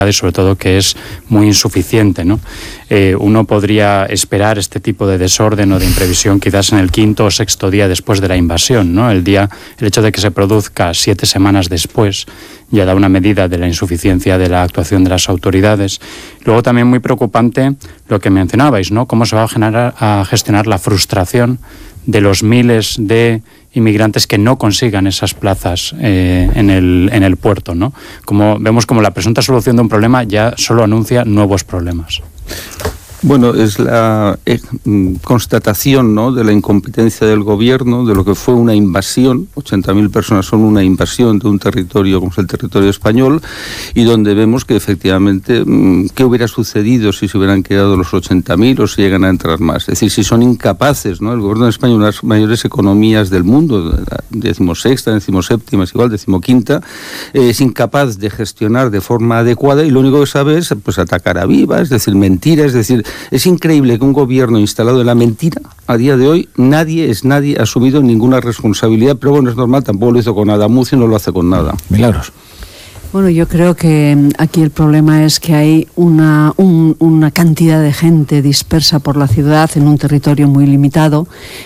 y sobre todo que es muy insuficiente, ¿no? Uno podría esperar este tipo de desorden o de imprevisión quizás en el 5º o 6º día después de la invasión, ¿no? El hecho de que se produzca 7 semanas después ya da una medida de la insuficiencia de la actuación de las autoridades. Luego también muy preocupante lo que mencionabais, ¿no? Cómo se va a gestionar la frustración de los miles de inmigrantes que no consigan esas plazas en el puerto, ¿no? Vemos como la presunta solución de un problema ya solo anuncia nuevos problemas. Bueno, es la constatación, ¿no?, de la incompetencia del gobierno, de lo que fue una invasión. 80.000 personas son una invasión de un territorio como es el territorio español, y donde vemos que efectivamente qué hubiera sucedido si se hubieran quedado los 80.000 o si llegan a entrar más. Es decir, si son incapaces, ¿no? El gobierno de España, una de las mayores economías del mundo, 16ª, 17ª, es igual, 15ª, es incapaz de gestionar de forma adecuada, y lo único que sabe es pues atacar a viva, es decir, mentiras, es decir, es increíble que un gobierno instalado en la mentira, a día de hoy, nadie ha asumido ninguna responsabilidad, pero bueno, es normal, tampoco lo hizo con nada, Murcia no lo hace con nada. Milagros. Bueno, yo creo que aquí el problema es que hay una cantidad de gente dispersa por la ciudad en un territorio muy limitado,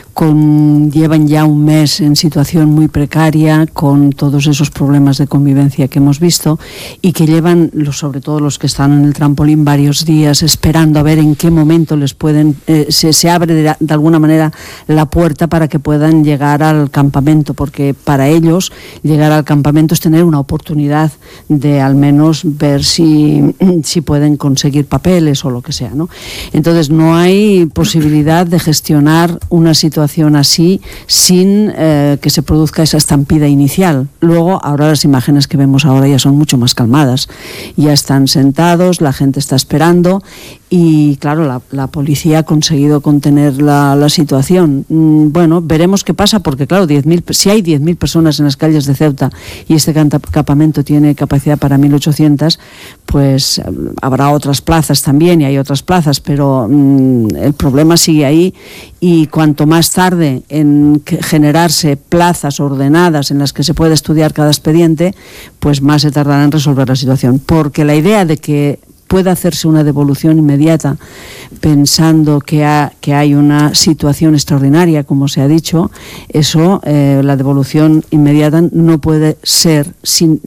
llevan ya un mes en situación muy precaria, con todos esos problemas de convivencia que hemos visto, y que llevan, sobre todo los que están en el trampolín, varios días esperando a ver en qué momento les se abre de alguna manera la puerta para que puedan llegar al campamento, porque para ellos llegar al campamento es tener una oportunidad de al menos ver si pueden conseguir papeles o lo que sea, ¿no? Entonces no hay posibilidad de gestionar una situación así sin que se produzca esa estampida inicial. Luego, ahora las imágenes que vemos ahora ya son mucho más calmadas, ya están sentados, la gente está esperando, y claro, la policía ha conseguido contener la situación. Bueno, veremos qué pasa, porque claro, si hay 10.000 personas en las calles de Ceuta y este campamento tiene capacidad para 1.800, pues habrá otras plazas también, y hay otras plazas, pero el problema sigue ahí, y cuanto más tarde en generarse plazas ordenadas en las que se pueda estudiar cada expediente, pues más se tardará en resolver la situación, porque la idea de que pueda hacerse una devolución inmediata pensando que hay una situación extraordinaria, como se ha dicho, eso, la devolución inmediata no puede ser si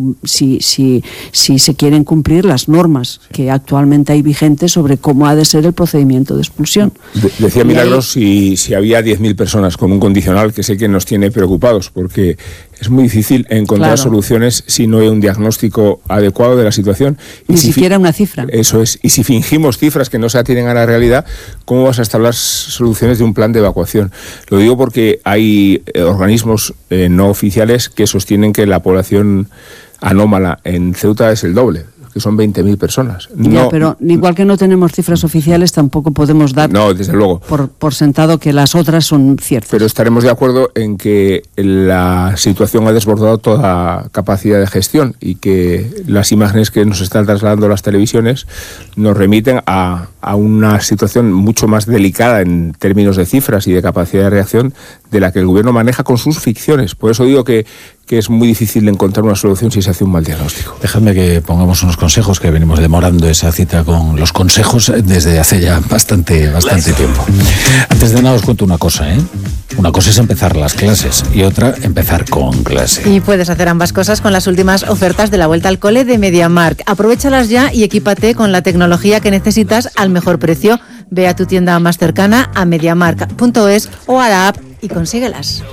se quieren cumplir las normas que actualmente hay vigentes sobre cómo ha de ser el procedimiento de expulsión. Decía Milagros si había 10.000 personas con un condicional, que sé que nos tiene preocupados, porque es muy difícil encontrar soluciones si no hay un diagnóstico adecuado de la situación. Ni siquiera una cifra. Eso es. Y si fingimos cifras que no se atienen a la realidad, ¿cómo vas a establecer soluciones de un plan de evacuación? Lo digo porque hay organismos no oficiales que sostienen que la población anómala en Ceuta es el doble, que son 20.000 personas. Ya, pero igual que no tenemos cifras oficiales, tampoco podemos dar desde luego, por sentado que las otras son ciertas. Pero estaremos de acuerdo en que la situación ha desbordado toda capacidad de gestión, y que las imágenes que nos están trasladando las televisiones nos remiten a una situación mucho más delicada en términos de cifras y de capacidad de reacción de la que el gobierno maneja con sus ficciones. Por eso digo que es muy difícil encontrar una solución si se hace un mal diagnóstico. Dejadme que pongamos unos consejos, que venimos demorando esa cita con los consejos desde hace ya bastante tiempo. Antes de nada os cuento una cosa, Una cosa es empezar las clases y otra empezar con clase. Y puedes hacer ambas cosas con las últimas ofertas de la vuelta al cole de MediaMarkt. Aprovéchalas ya y equípate con la tecnología que necesitas al mejor precio. Ve a tu tienda más cercana, a mediamarkt.es o a la app, y consíguelas.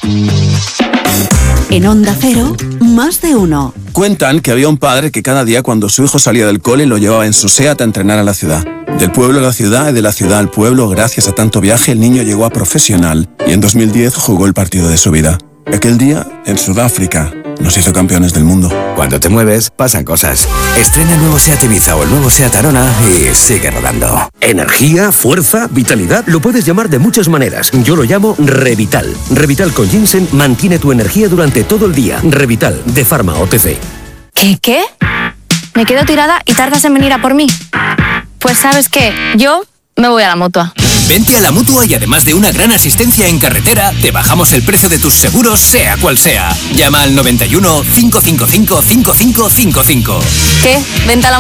En Onda Cero, Más de Uno. Cuentan que había un padre que cada día cuando su hijo salía del cole lo llevaba en su SEAT a entrenar a la ciudad. Del pueblo a la ciudad y de la ciudad al pueblo, gracias a tanto viaje, el niño llegó a profesional y en 2010 jugó el partido de su vida. Aquel día, en Sudáfrica, nos hizo campeones del mundo. Cuando te mueves, pasan cosas. Estrena el nuevo SEAT Ibiza o el nuevo SEAT Arona y sigue rodando. Energía, fuerza, vitalidad, lo puedes llamar de muchas maneras. Yo lo llamo Revital. Revital con ginseng mantiene tu energía durante todo el día. Revital, de Pharma OTC. ¿Qué? ¿Me quedo tirada y tardas en venir a por mí? Pues ¿sabes qué? Yo me voy a la Mutua. Vente a la Mutua y además de una gran asistencia en carretera, te bajamos el precio de tus seguros, sea cual sea. Llama al 91 555 5555. ¿Qué? ¿Vente a la